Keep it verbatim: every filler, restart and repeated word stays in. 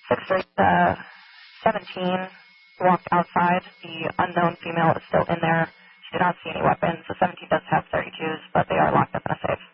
six three, uh, seventeen walked outside. The unknown female is still in there. She did not see any weapons. The seventeen does have thirty-twos, but they are locked up in a safe.